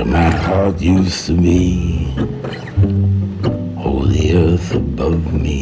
where my heart used to be. Oh, the earth above me.